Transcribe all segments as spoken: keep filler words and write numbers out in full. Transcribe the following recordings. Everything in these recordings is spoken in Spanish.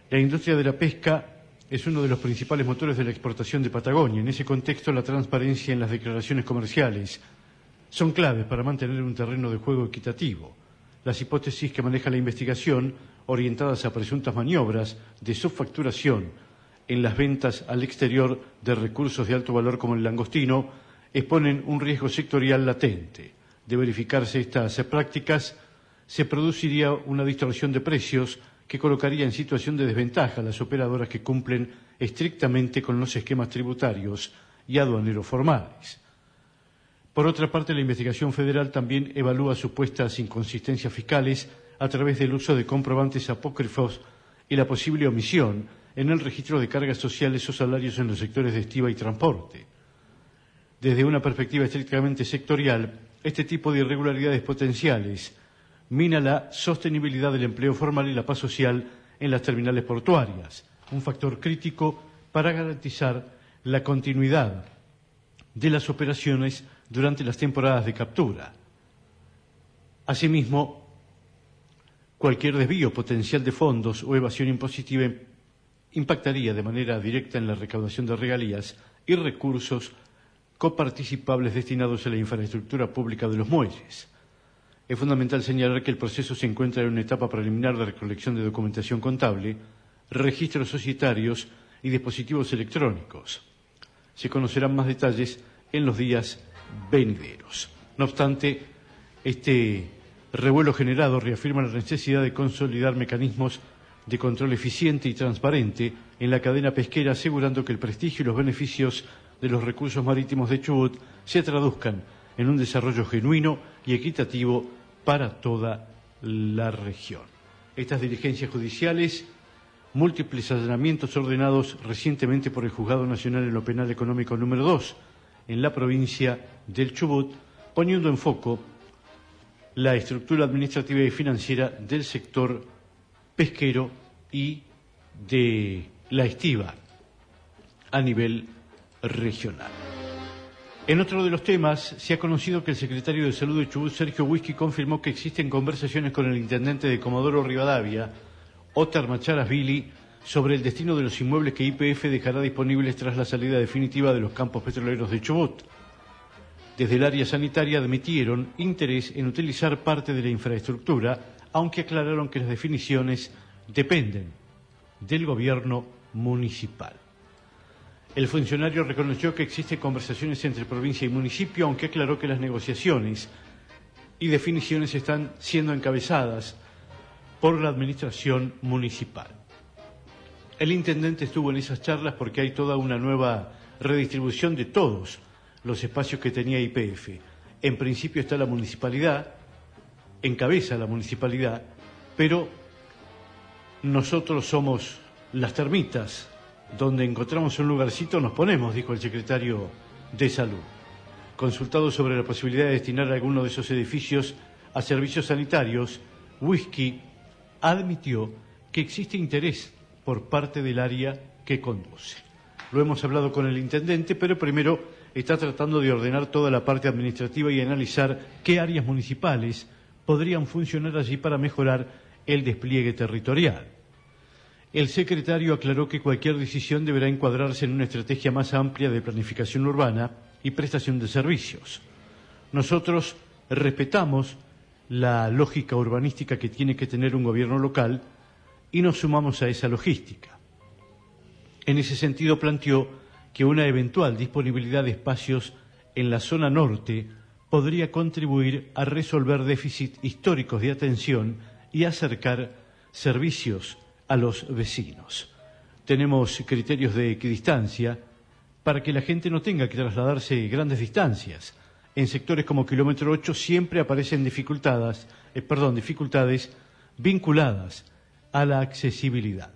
La industria de la pesca es uno de los principales motores de la exportación de Patagonia. En ese contexto, la transparencia en las declaraciones comerciales son claves para mantener un terreno de juego equitativo. Las hipótesis que maneja la investigación, orientadas a presuntas maniobras de subfacturación en las ventas al exterior de recursos de alto valor como el langostino, exponen un riesgo sectorial latente. De verificarse estas prácticas, se produciría una distorsión de precios que colocaría en situación de desventaja a las operadoras que cumplen estrictamente con los esquemas tributarios y aduaneros formales. Por otra parte, la investigación federal también evalúa supuestas inconsistencias fiscales a través del uso de comprobantes apócrifos y la posible omisión en el registro de cargas sociales o salarios en los sectores de estiva y transporte. Desde una perspectiva estrictamente sectorial, este tipo de irregularidades potenciales mina la sostenibilidad del empleo formal y la paz social en las terminales portuarias, un factor crítico para garantizar la continuidad de las operaciones durante las temporadas de captura. Asimismo, cualquier desvío potencial de fondos o evasión impositiva impactaría de manera directa en la recaudación de regalías y recursos coparticipables destinados a la infraestructura pública de los muelles. Es fundamental señalar que el proceso se encuentra en una etapa preliminar de recolección de documentación contable, registros societarios y dispositivos electrónicos. Se conocerán más detalles en los días venideros. No obstante, este revuelo generado reafirma la necesidad de consolidar mecanismos de control eficiente y transparente en la cadena pesquera, asegurando que el prestigio y los beneficios de los recursos marítimos de Chubut se traduzcan en un desarrollo genuino y equitativo para toda la región. Estas diligencias judiciales, múltiples allanamientos ordenados recientemente por el Juzgado Nacional en lo Penal Económico número dos en la provincia del Chubut, poniendo en foco la estructura administrativa y financiera del sector pesquero y de la estiva a nivel regional. En otro de los temas, se ha conocido que el secretario de Salud de Chubut, Sergio Whisky, confirmó que existen conversaciones con el intendente de Comodoro Rivadavia, Óscar Macharasvili, sobre el destino de los inmuebles que Y P F dejará disponibles tras la salida definitiva de los campos petroleros de Chubut. Desde el área sanitaria admitieron interés en utilizar parte de la infraestructura, aunque aclararon que las definiciones dependen del gobierno municipal. El funcionario reconoció que existen conversaciones entre provincia y municipio, aunque aclaró que las negociaciones y definiciones están siendo encabezadas por la administración municipal. El intendente estuvo en esas charlas porque hay toda una nueva redistribución de todos los espacios que tenía Y P F. En principio está la municipalidad, encabeza la municipalidad, pero nosotros somos las termitas. Donde encontramos un lugarcito nos ponemos, dijo el secretario de Salud. Consultado sobre la posibilidad de destinar alguno de esos edificios a servicios sanitarios, Whisky admitió que existe interés por parte del área que conduce. Lo hemos hablado con el intendente, pero primero está tratando de ordenar toda la parte administrativa y analizar qué áreas municipales podrían funcionar allí para mejorar el despliegue territorial. El secretario aclaró que cualquier decisión deberá encuadrarse en una estrategia más amplia de planificación urbana y prestación de servicios. Nosotros respetamos la lógica urbanística que tiene que tener un gobierno local y nos sumamos a esa logística. En ese sentido planteó que una eventual disponibilidad de espacios en la zona norte podría contribuir a resolver déficits históricos de atención y acercar servicios a los vecinos. Tenemos criterios de equidistancia para que la gente no tenga que trasladarse grandes distancias. En sectores como kilómetro ocho siempre aparecen dificultades, eh, perdón, dificultades vinculadas a la accesibilidad.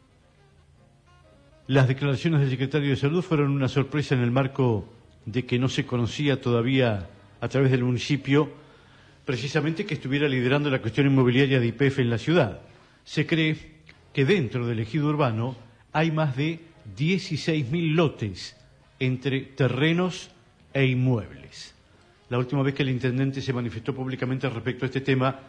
Las declaraciones del secretario de Salud fueron una sorpresa en el marco de que no se conocía todavía a través del municipio precisamente que estuviera liderando la cuestión inmobiliaria de Y P F en la ciudad. Se cree que dentro del ejido urbano hay más de dieciséis mil lotes entre terrenos e inmuebles. La última vez que el intendente se manifestó públicamente respecto a este tema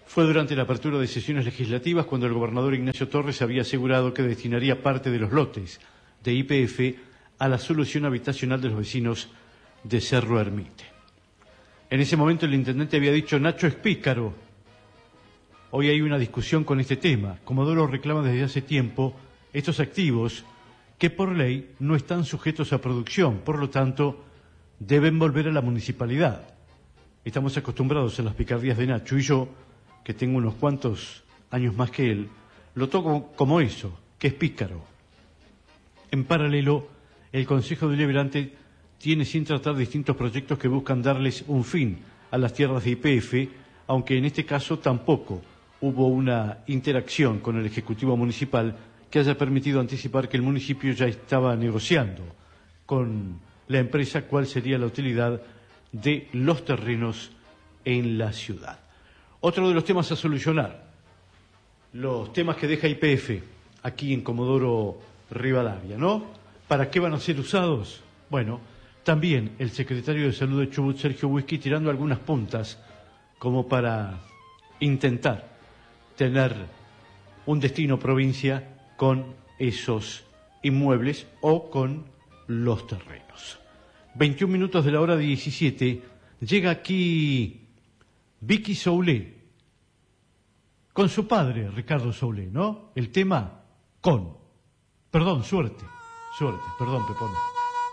Fue durante la apertura de sesiones legislativas cuando el gobernador Ignacio Torres había asegurado que destinaría parte de los lotes de Y P F a la solución habitacional de los vecinos de Cerro Ermite. En ese momento el intendente había dicho: Nacho es pícaro. Hoy hay una discusión con este tema. Comodoro reclama desde hace tiempo estos activos que por ley no están sujetos a producción, por lo tanto deben volver a la municipalidad. Estamos acostumbrados a las picardías de Nacho y yo, que tengo unos cuantos años más que él, lo toco como eso, que es pícaro. En paralelo, el Consejo Deliberante tiene sin tratar distintos proyectos que buscan darles un fin a las tierras de Y P F, aunque en este caso tampoco hubo una interacción con el Ejecutivo Municipal que haya permitido anticipar que el municipio ya estaba negociando con la empresa cuál sería la utilidad de los terrenos en la ciudad. Otro de los temas a solucionar, los temas que deja Y P F aquí en Comodoro Rivadavia, ¿no? ¿Para qué van a ser usados? Bueno, también el secretario de Salud de Chubut, Sergio Whisky, tirando algunas puntas como para intentar tener un destino provincia con esos inmuebles o con los terrenos. veintiún minutos de la hora diecisiete, llega aquí Vicky Soulé, con su padre, Ricardo Soulé, ¿no? El tema con. Perdón, suerte, suerte, perdón, Pepona.